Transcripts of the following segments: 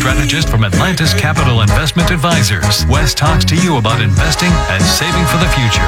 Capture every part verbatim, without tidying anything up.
strategist from Atlantis Capital Investment Advisors. Wes talks to you about investing and saving for the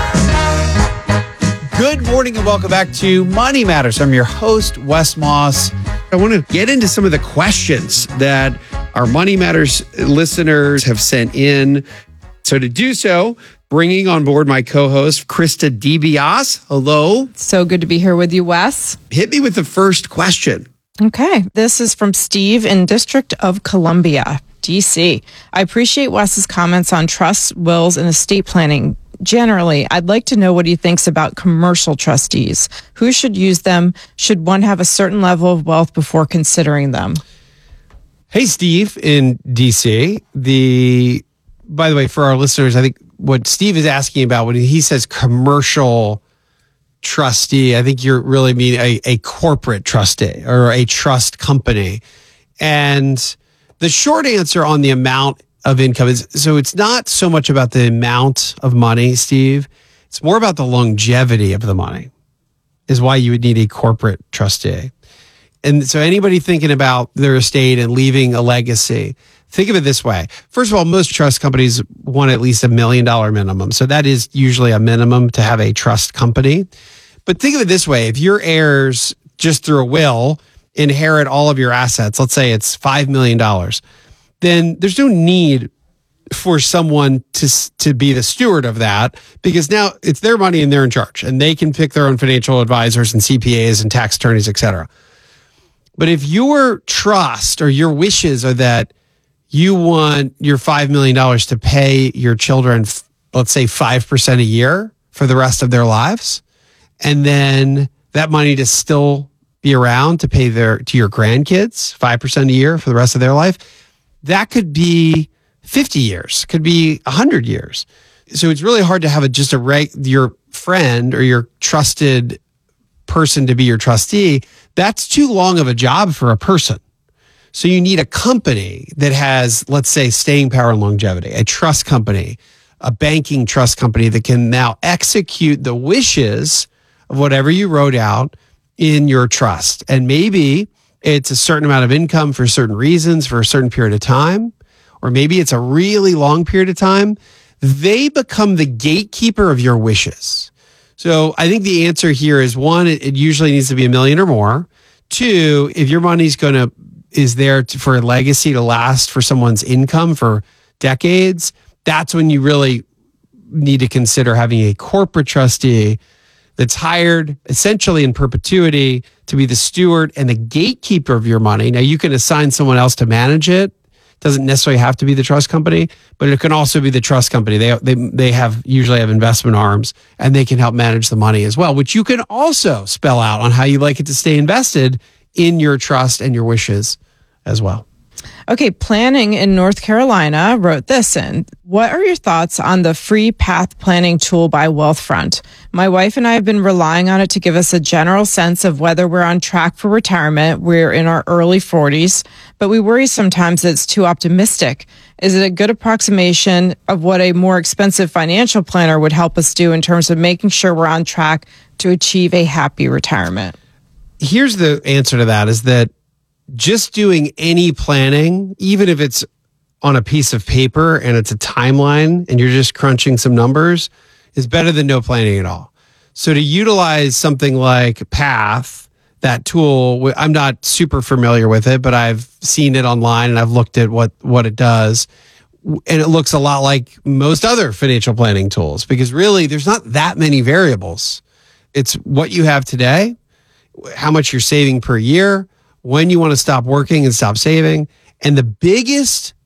future. Good morning and welcome back to Money Matters. I'm your host, Wes Moss. I want to get into some of the questions that our Money Matters listeners have sent in. So to do so, bringing on board my co-host, Krista DiBiase. Hello. So good to be here with you, Wes. Hit me with the first question. Okay. This is from Steve in District of Columbia, D C. I appreciate Wes's comments on trusts, wills, and estate planning. Generally, I'd like to know what he thinks about commercial trustees. Who should use them? Should one have a certain level of wealth before considering them? Hey, Steve in D C. The, by the way, for our listeners, I think what Steve is asking about when he says commercial trustee, I think you're really meaning a, a corporate trustee or a trust company. And the short answer on the amount of income is, so it's not so much about the amount of money, Steve. It's more about the longevity of the money is why you would need a corporate trustee. And so anybody thinking about their estate and leaving a legacy, think of it this way. First of all, most trust companies want at least a million dollar minimum. So that is usually a minimum to have a trust company. But think of it this way. If your heirs just through a will inherit all of your assets, let's say it's five million dollars, then there's no need for someone to, to be the steward of that because now it's their money and they're in charge and they can pick their own financial advisors and C P As and tax attorneys, et cetera. But if your trust or your wishes are that you want your five million dollars to pay your children, let's say five percent a year for the rest of their lives, and then that money to still be around to pay their to your grandkids five percent a year for the rest of their life, that could be fifty years, could be one hundred years. So it's really hard to have a, just a reg, your friend or your trusted person to be your trustee. That's too long of a job for a person. So you need a company that has, let's say, staying power and longevity, a trust company, a banking trust company that can now execute the wishes of whatever you wrote out in your trust. And maybe it's a certain amount of income for certain reasons for a certain period of time, or maybe it's a really long period of time. They become the gatekeeper of your wishes. So I think the answer here is one, it, it usually needs to be a million or more. Two, if your money's going to is there to, for a legacy to last for someone's income for decades, that's when you really need to consider having a corporate trustee that's hired essentially in perpetuity to be the steward and the gatekeeper of your money. Now, you can assign someone else to manage it. It doesn't necessarily have to be the trust company, but it can also be the trust company. They they they have usually have investment arms and they can help manage the money as well, which you can also spell out on how you like it to stay invested in your trust and your wishes as well. Okay, Planning in North Carolina wrote this in. What are your thoughts on the free path planning tool by Wealthfront? My wife and I have been relying on it to give us a general sense of whether we're on track for retirement. We're in our early forties, but we worry sometimes that it's too optimistic. Is it a good approximation of what a more expensive financial planner would help us do in terms of making sure we're on track to achieve a happy retirement? Here's the answer to that is that just doing any planning, even if it's on a piece of paper and it's a timeline and you're just crunching some numbers, is better than no planning at all. So to utilize something like Path, that tool, I'm not super familiar with it, but I've seen it online and I've looked at what, what it does. And it looks a lot like most other financial planning tools because really there's not that many variables. It's what you have today, how much you're saving per year, when you want to stop working and stop saving. And the biggest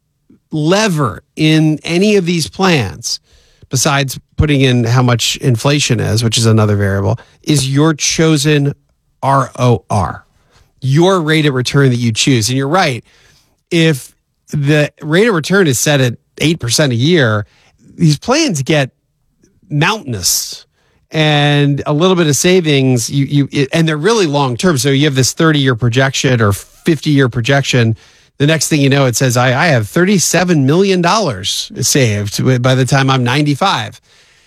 lever in any of these plans, besides putting in how much inflation is, which is another variable, is your chosen R O R, your rate of return that you choose. And you're right. If the rate of return is set at eight percent a year, these plans get mountainous. And a little bit of savings, you you it, and they're really long term. So you have this thirty year projection or fifty year projection. The next thing you know, it says I, I have thirty-seven million dollars saved by the time I'm ninety-five.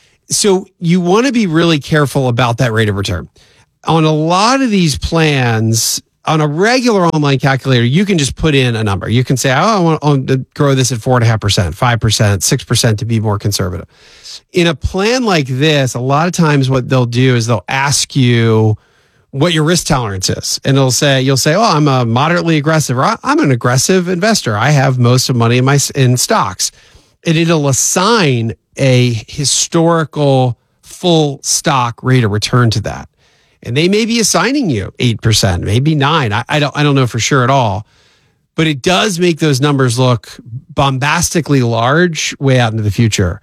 So you want to be really careful about that rate of return. On a lot of these plans, On a regular online calculator, you can just put in a number. You can say, oh, I want, I want to grow this at four point five percent, five percent, six percent to be more conservative. In a plan like this, a lot of times what they'll do is they'll ask you what your risk tolerance is. And it'll say, you'll say, oh, I'm a moderately aggressive, or I'm an aggressive investor. I have most of money in my in stocks. And it'll assign a historical full stock rate of return to that. And they may be assigning you eight percent, maybe nine. I, I don't I don't know for sure at all. But it does make those numbers look bombastically large way out into the future.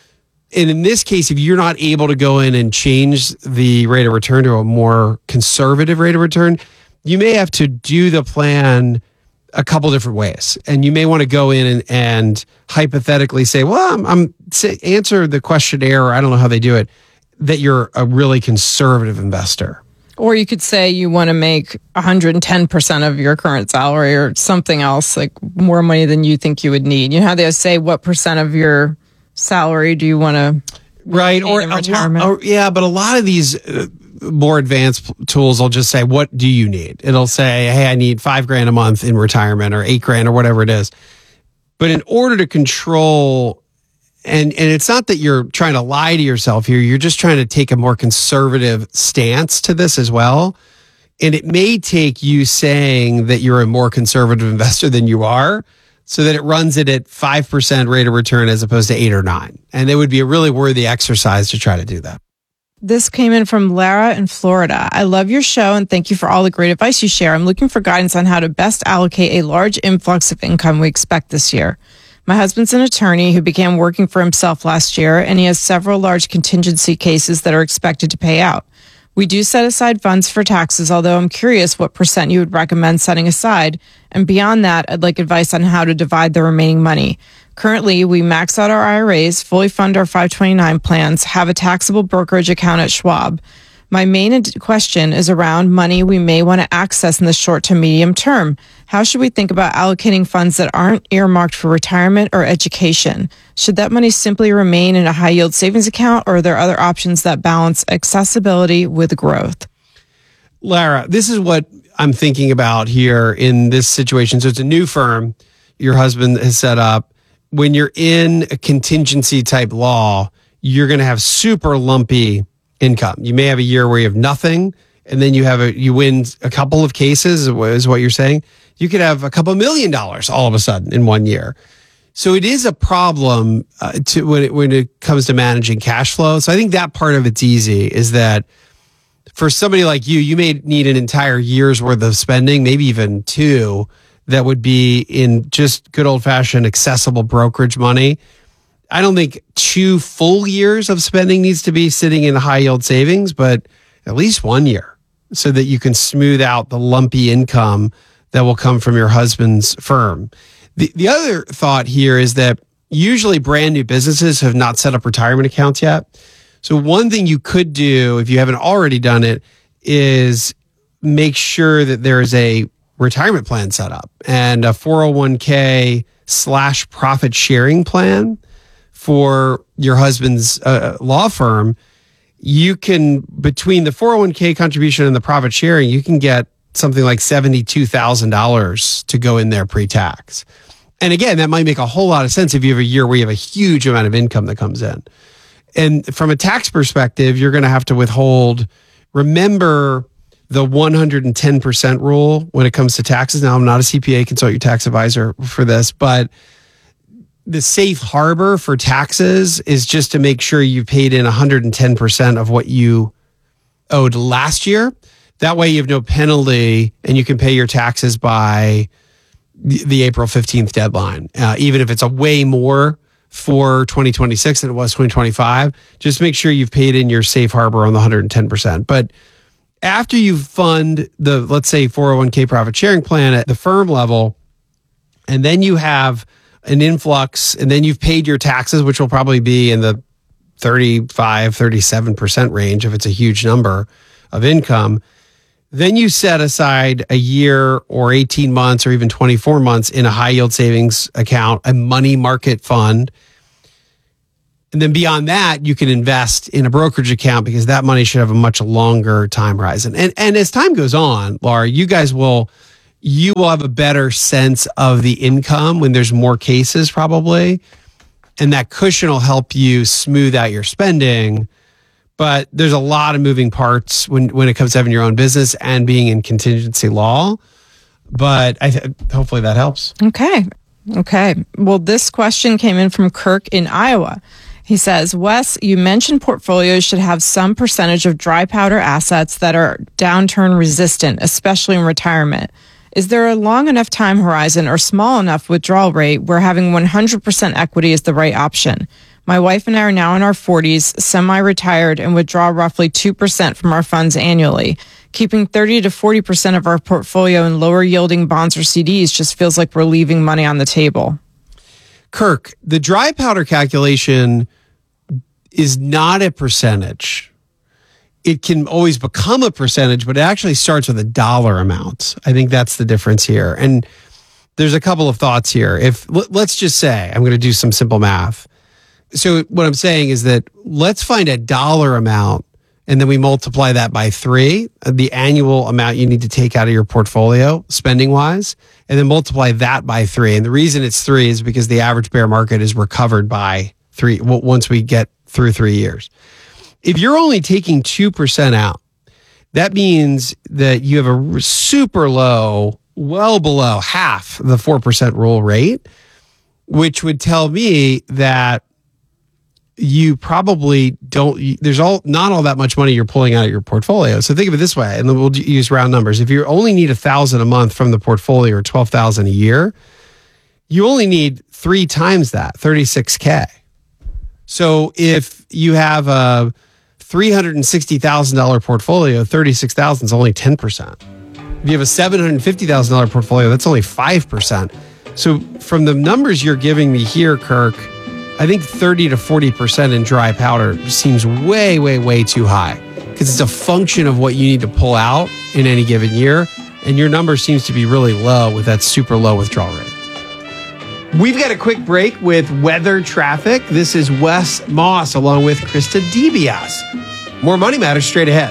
And in this case, if you're not able to go in and change the rate of return to a more conservative rate of return, you may have to do the plan a couple different ways. And you may want to go in and, and hypothetically say, well, I'm, I'm say, answer the questionnaire, or I don't know how they do it, that you're a really conservative investor. Or you could say you want to make one hundred ten percent of your current salary or something else, like more money than you think you would need. You know how they say what percent of your salary do you want to right or, in retirement? Or, yeah, but a lot of these uh, more advanced tools will just say, what do you need? It'll say, hey, I need five grand a month in retirement, or eight grand, or whatever it is. But in order to control And and it's not that you're trying to lie to yourself here. You're just trying to take a more conservative stance to this as well. And it may take you saying that you're a more conservative investor than you are, so that it runs it at five percent rate of return as opposed to eight or nine. And it would be a really worthy exercise to try to do that. This came in from Lara in Florida. I love your show and thank you for all the great advice you share. I'm looking for guidance on how to best allocate a large influx of income we expect this year. My husband's an attorney who began working for himself last year, and he has several large contingency cases that are expected to pay out. We do set aside funds for taxes, although I'm curious what percent you would recommend setting aside. And beyond that, I'd like advice on how to divide the remaining money. Currently, we max out our I R As, fully fund our five twenty-nine plans, have a taxable brokerage account at Schwab. My main question is around money we may want to access in the short to medium term. How should we think about allocating funds that aren't earmarked for retirement or education? Should that money simply remain in a high yield savings account, or are there other options that balance accessibility with growth? Lara, this is what I'm thinking about here in this situation. So it's a new firm your husband has set up. When you're in a contingency type law, you're going to have super lumpy income. You may have a year where you have nothing, and then you have a you win a couple of cases, is what you're saying. You could have a couple million dollars all of a sudden in one year. So it is a problem uh, to when it when it comes to managing cash flow. So I think that part of it's easy, is that for somebody like you, you may need an entire year's worth of spending, maybe even two, that would be in just good old fashioned accessible brokerage money. I don't think two full years of spending needs to be sitting in high yield savings, but at least one year, so that you can smooth out the lumpy income that will come from your husband's firm. The the other thought here is that usually brand new businesses have not set up retirement accounts yet. So one thing you could do, if you haven't already done it, is make sure that there is a retirement plan set up and a four oh one k slash profit sharing plan for your husband's uh, law firm. You can, between the four oh one k contribution and the profit sharing, you can get something like seventy-two thousand dollars to go in there pre-tax. And again, that might make a whole lot of sense if you have a year where you have a huge amount of income that comes in. And from a tax perspective, you're going to have to withhold, remember the one hundred ten percent rule when it comes to taxes. Now, I'm not a C P A, consult your tax advisor for this, but the safe harbor for taxes is just to make sure you paid in one hundred ten percent of what you owed last year. That way you have no penalty and you can pay your taxes by the, the April fifteenth deadline. Uh, even if it's a way more for twenty twenty-six than it was twenty twenty-five, just make sure you've paid in your safe harbor on the one hundred ten percent. But after you fund the, let's say, four oh one k profit sharing plan at the firm level, and then you have an influx, and then you've paid your taxes, which will probably be in the thirty-five, thirty-seven percent range if it's a huge number of income, then you set aside a year or eighteen months or even twenty-four months in a high yield savings account, a money market fund. And then beyond that, you can invest in a brokerage account because that money should have a much longer time horizon. And and as time goes on, Laura, you guys will you will have a better sense of the income when there's more cases probably. And that cushion will help you smooth out your spending. But there's a lot of moving parts when, when it comes to having your own business and being in contingency law. But I th- hopefully that helps. Okay. Okay. Well, this question came in from Kirk in Iowa. He says, Wes, you mentioned portfolios should have some percentage of dry powder assets that are downturn resistant, especially in retirement. Is there a long enough time horizon or small enough withdrawal rate where having one hundred percent equity is the right option? My wife and I are now in our forties, semi-retired, and withdraw roughly two percent from our funds annually. Keeping thirty to forty percent of our portfolio in lower yielding bonds or C Ds just feels like we're leaving money on the table. Kirk, the dry powder calculation is not a percentage. It can always become a percentage, but it actually starts with a dollar amount. I think that's the difference here. And there's a couple of thoughts here. If let's just say, I'm going to do some simple math. So what I'm saying is that let's find a dollar amount and then we multiply that by three, the annual amount you need to take out of your portfolio spending wise, and then multiply that by three. And the reason it's three is because the average bear market is recovered by three once we get through three years. If you're only taking two percent out, that means that you have a super low, well below half the four percent rule rate, which would tell me that you probably don't, there's all not all that much money you're pulling out of your portfolio. So think of it this way, and then we'll use round numbers. If you only need a thousand a month from the portfolio or twelve thousand a year, you only need three times that, thirty-six K. So if you have a three hundred sixty thousand dollars portfolio, thirty-six thousand is only ten percent. If you have a seven hundred fifty thousand dollars portfolio, that's only five percent. So from the numbers you're giving me here, Kirk, I think thirty to forty percent in dry powder seems way, way, way too high because it's a function of what you need to pull out in any given year. And your number seems to be really low with that super low withdrawal rate. We've got a quick break with weather traffic. This is Wes Moss along with Krista DeBiase. More Money Matters straight ahead.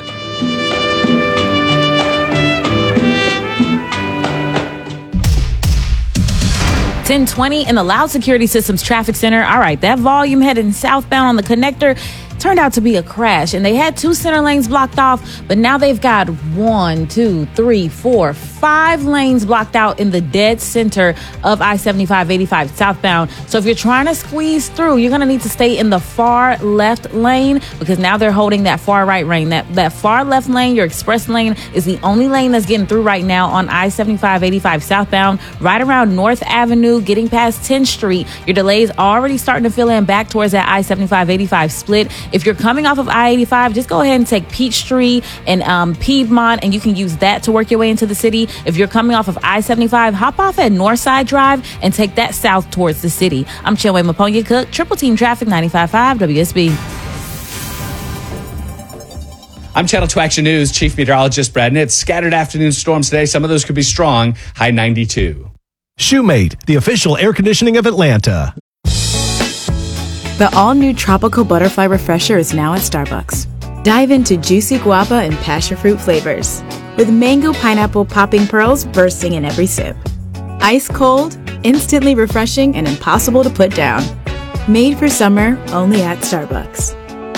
ten twenty in the Loud Security Systems Traffic Center. All right, that volume heading southbound on the connector turned out to be a crash, and they had two center lanes blocked off, but now they've got one, two, three, four, five lanes blocked out in the dead center of I seventy-five eighty-five southbound. So if you're trying to squeeze through, you're going to need to stay in the far left lane because now they're holding that far right lane. That, that far left lane, your express lane, is the only lane that's getting through right now on I seventy-five eighty-five southbound, right around North Avenue, getting past tenth Street. Your delay's already starting to fill in back towards that I seventy-five eighty-five split. If you're coming off of I eighty-five, just go ahead and take Peachtree and um, Piedmont, and you can use that to work your way into the city. If you're coming off of I seventy-five, hop off at Northside Drive and take that south towards the city. I'm Chinwe Maponya Cook, Triple Team Traffic, ninety-five point five W S B. I'm Channel two Action News Chief Meteorologist Brad Nitz. Scattered afternoon storms today. Some of those could be strong. High ninety-two. Shoemate, the official air conditioning of Atlanta. The all-new Tropical Butterfly Refresher is now at Starbucks. Dive into juicy guava and passion fruit flavors, with mango pineapple popping pearls bursting in every sip. Ice cold, instantly refreshing, and impossible to put down. Made for summer, only at Starbucks.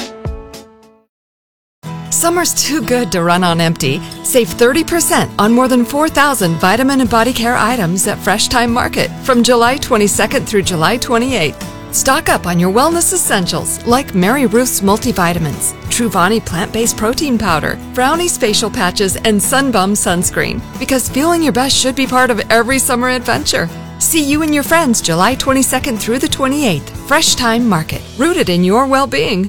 Summer's too good to run on empty. Save thirty percent on more than four thousand vitamin and body care items at Fresh Time Market from July twenty-second through July twenty-eighth. Stock up on your wellness essentials like Mary Ruth's multivitamins, Truvani plant-based protein powder, Brownie's facial patches, and Sunbum sunscreen. Because feeling your best should be part of every summer adventure. See you and your friends July twenty-second through the twenty-eighth. Fresh Time Market, rooted in your well-being.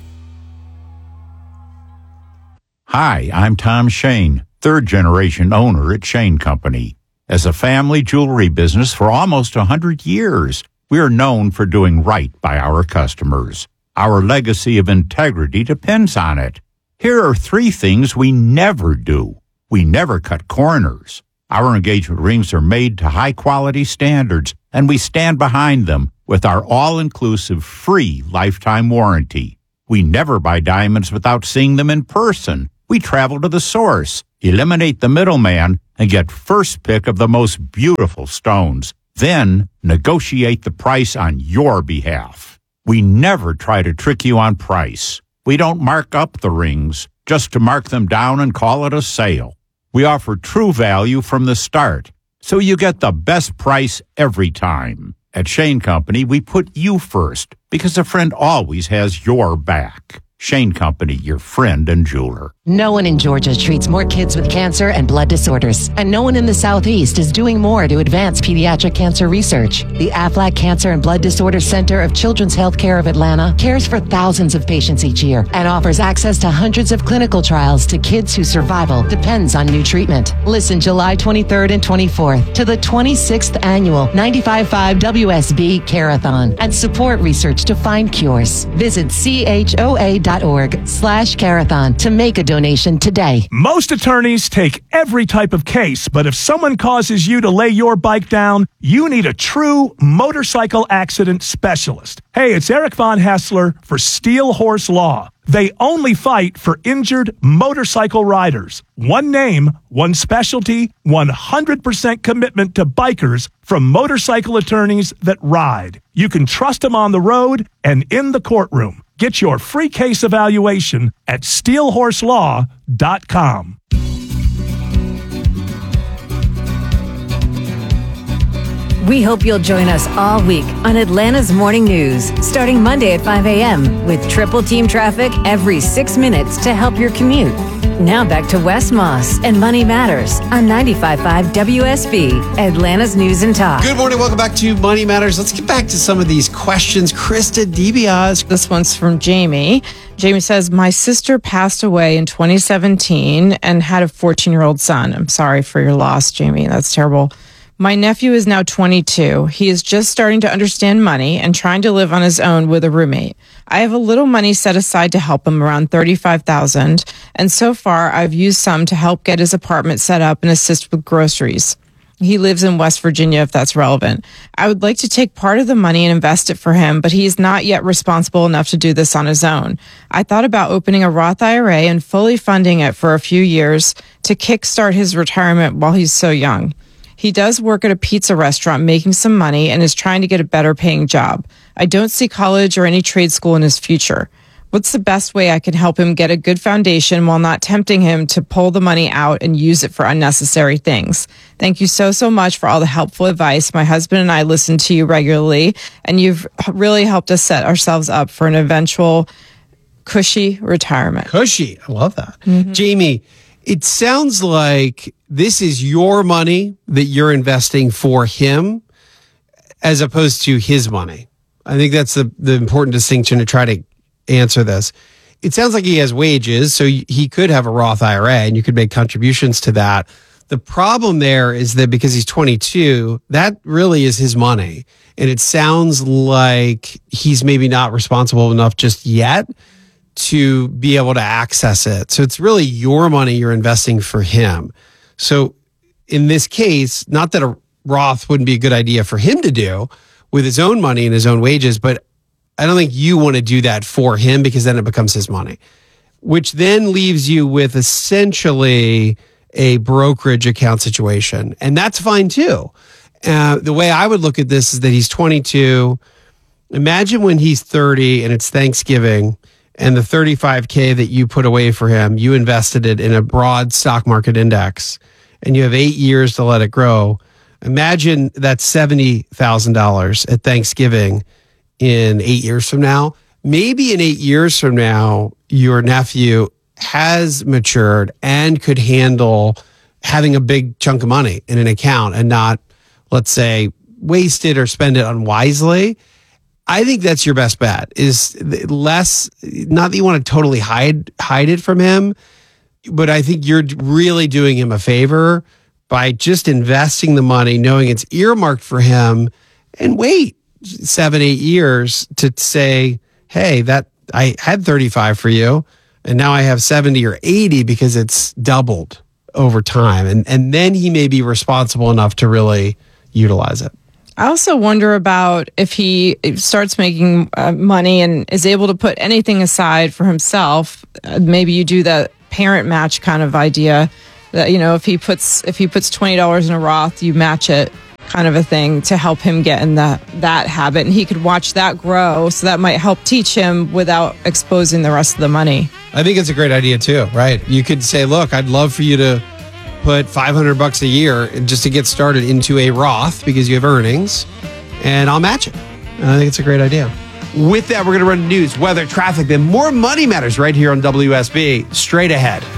Hi, I'm Tom Shane, third-generation owner at Shane Company. As a family jewelry business for almost one hundred years, we are known for doing right by our customers. Our legacy of integrity depends on it. Here are three things we never do. We never cut corners. Our engagement rings are made to high-quality standards, and we stand behind them. with our all-inclusive free lifetime warranty. We never buy diamonds without seeing them in person. We travel to the source, eliminate the middleman, and get first pick of the most beautiful stones. Then negotiate the price on your behalf. We never try to trick you on price. We don't mark up the rings just to mark them down and call it a sale. We offer true value from the start, so you get the best price every time. At Shane Company, we put you first because a friend always has your back. Shane Company, your friend and jeweler. No one in Georgia treats more kids with cancer and blood disorders, and no one in the Southeast is doing more to advance pediatric cancer research. The Aflac Cancer and Blood Disorders Center of Children's Healthcare of Atlanta cares for thousands of patients each year and offers access to hundreds of clinical trials to kids whose survival depends on new treatment. Listen July twenty-third and twenty-fourth to the twenty-sixth annual ninety-five point five W S B Carathon and support research to find cures. Visit C H O A dot org slash Carathon to make a donation today. Most attorneys take every type of case, but if someone causes you to lay your bike down, you need a true motorcycle accident specialist. Hey, it's Eric Von Hassler for Steel Horse Law. They only fight for injured motorcycle riders. One name, one specialty, one hundred percent commitment to bikers from motorcycle attorneys that ride. You can trust them on the road and in the courtroom. Get your free case evaluation at steel horse law dot com. We hope you'll join us all week on Atlanta's Morning News, starting Monday at five a.m. with triple team traffic every six minutes to help your commute. Now back to Wes Moss and Money Matters on ninety-five point five W S B, Atlanta's News and Talk. Good morning. Welcome back to Money Matters. Let's get back to some of these questions. Krista DiBiase. This one's from Jamie. Jamie says, my sister passed away in twenty seventeen and had a fourteen-year-old son. I'm sorry for your loss, Jamie. That's terrible. My nephew is now twenty-two. He is just starting to understand money and trying to live on his own with a roommate. I have a little money set aside to help him, around thirty-five thousand dollars, and so far I've used some to help get his apartment set up and assist with groceries. He lives in West Virginia, if that's relevant. I would like to take part of the money and invest it for him, but he is not yet responsible enough to do this on his own. I thought about opening a Roth I R A and fully funding it for a few years to kickstart his retirement while he's so young. He does work at a pizza restaurant making some money and is trying to get a better paying job. I don't see college or any trade school in his future. What's the best way I can help him get a good foundation while not tempting him to pull the money out and use it for unnecessary things? Thank you so, so much for all the helpful advice. My husband and I listen to you regularly, and you've really helped us set ourselves up for an eventual cushy retirement. Cushy. I love that. Mm-hmm. Jamie, it sounds like this is your money that you're investing for him as opposed to his money. I think that's the, the important distinction to try to answer this. It sounds like he has wages, so he could have a Roth I R A and you could make contributions to that. The problem there is that because he's twenty-two, that really is his money. And it sounds like he's maybe not responsible enough just yet to be able to access it. So it's really your money you're investing for him. So in this case, not that a Roth wouldn't be a good idea for him to do with his own money and his own wages, but I don't think you want to do that for him because then it becomes his money, which then leaves you with essentially a brokerage account situation. And that's fine too. Uh, the way I would look at this is that he's twenty-two. Imagine when he's thirty and it's Thanksgiving, and the thirty-five K that you put away for him, you invested it in a broad stock market index, and you have eight years to let it grow. Imagine that's seventy thousand dollars at Thanksgiving in eight years from now. Maybe in eight years from now, your nephew has matured and could handle having a big chunk of money in an account and not, let's say, waste it or spend it unwisely. I think that's your best bet, is less, not that you want to totally hide hide it from him, but I think you're really doing him a favor by just investing the money, knowing it's earmarked for him, and wait seven, eight years to say, hey, that I had thirty-five for you, and now I have seventy or eighty because it's doubled over time. And, and then he may be responsible enough to really utilize it. I also wonder about if he starts making uh, money and is able to put anything aside for himself. Uh, maybe you do the parent match kind of idea that, you know, if he puts if he puts twenty dollars in a Roth, you match it, kind of a thing to help him get in that that habit, and he could watch that grow. So that might help teach him without exposing the rest of the money. I think it's a great idea too, right? You could say, look, I'd love for you to put five hundred bucks a year just to get started into a Roth because you have earnings, and I'll match it. And I think it's a great idea. With that, we're going to run news, weather, traffic, then more Money Matters right here on W S B straight ahead.